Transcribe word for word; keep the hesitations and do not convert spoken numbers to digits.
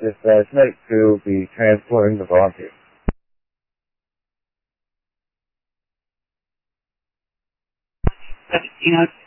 this uh, snake to be transporting the volunteers. But, you know,